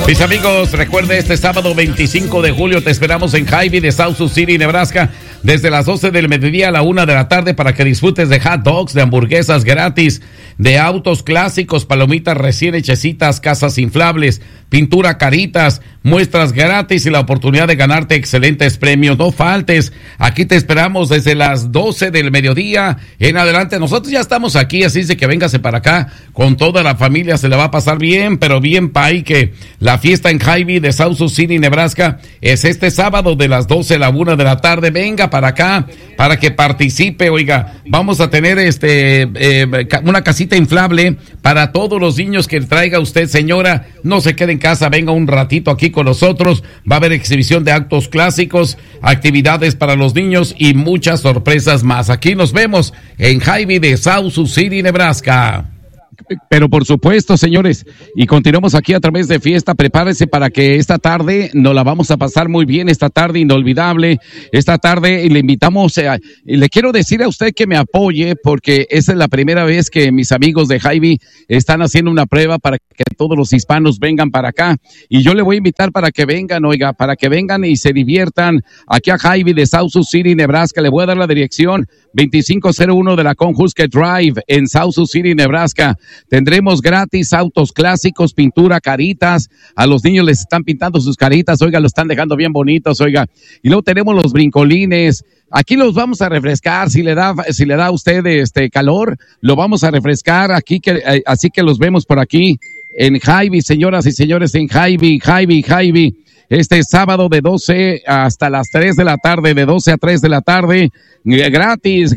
Mis amigos, recuerde, este sábado 25 de julio te esperamos en Hy-Vee de South Sioux City, Nebraska, desde las 12 del mediodía a la 1 de la tarde para que disfrutes de hot dogs, de hamburguesas gratis, de autos clásicos, palomitas recién hechecitas, casas inflables, pintura caritas, muestras gratis y la oportunidad de ganarte excelentes premios. No faltes, aquí te esperamos desde las 12 del mediodía en adelante. Nosotros ya estamos aquí, así es de que véngase para acá con toda la familia, se le va a pasar bien, pero bien pay, que la fiesta en Hy-Vee de South Sioux City, Nebraska, es este sábado de las 12 a la 1 de la tarde. Venga para acá para que participe. Oiga, vamos a tener una casita inflable para todos los niños que traiga usted, señora. No se quede en casa, venga un ratito aquí con nosotros. Va a haber exhibición de actos clásicos, actividades para los niños y muchas sorpresas más. Aquí nos vemos en Hy-Vee de South Sioux City, Nebraska. Pero por supuesto, señores, y continuamos aquí a través de Fiesta. Prepárese para que esta tarde nos la vamos a pasar muy bien, esta tarde inolvidable, esta tarde, y le invitamos, y le quiero decir a usted que me apoye, porque esa es la primera vez que mis amigos de Hy-Vee están haciendo una prueba para que todos los hispanos vengan para acá, y yo le voy a invitar para que vengan, oiga, para que vengan y se diviertan aquí a Hy-Vee de South Sioux City, Nebraska. Le voy a dar la dirección, 2501 de la Conhusker Drive en South Sioux City, Nebraska. Tendremos gratis autos clásicos, pintura, caritas. A los niños les están pintando sus caritas, oiga, lo están dejando bien bonitos, oiga. Y luego tenemos los brincolines. Aquí los vamos a refrescar. Si le da a usted calor, lo vamos a refrescar aquí, así que los vemos por aquí en Hy-Vee, señoras y señores, en Hy-Vee. Este sábado de 12 hasta las 3 de la tarde, de 12 a 3 de la tarde, gratis.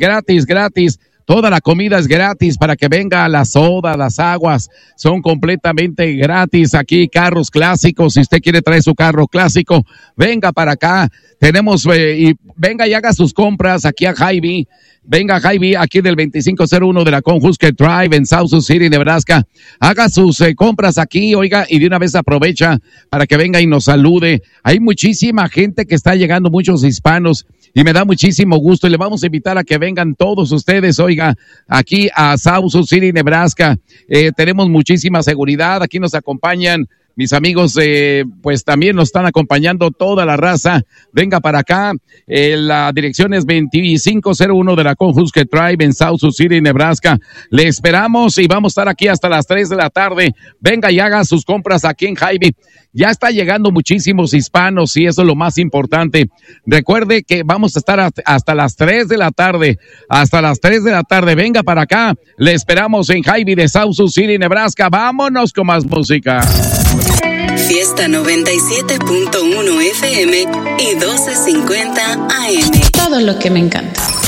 Toda la comida es gratis para que venga, la soda, las aguas son completamente gratis. Aquí carros clásicos, si usted quiere traer su carro clásico, venga para acá. Tenemos, venga y haga sus compras aquí a Hy-Vee. Venga a Hy-Vee, aquí del 2501 de la Conhusker Drive en South Sioux City, Nebraska. Haga sus compras aquí, oiga, y de una vez aprovecha para que venga y nos salude. Hay muchísima gente que está llegando, muchos hispanos, y me da muchísimo gusto, y le vamos a invitar a que vengan todos ustedes, oiga, aquí a South Sioux City, Nebraska. Tenemos muchísima seguridad, aquí nos acompañan mis amigos, pues también nos están acompañando toda la raza. Venga para acá. La dirección es 2501 de la Conhusker Drive en South Sioux City, Nebraska. Le esperamos y vamos a estar aquí hasta las 3 de la tarde. Venga y haga sus compras aquí en Hy-Vee. Ya está llegando muchísimos hispanos y eso es lo más importante. Recuerde que vamos a estar hasta las 3 de la tarde. Hasta las 3 de la tarde. Venga para acá. Le esperamos en Hy-Vee de South Sioux City, Nebraska. Vámonos con más música. Fiesta 97.1 FM y 1250 AM. Todo lo que me encanta.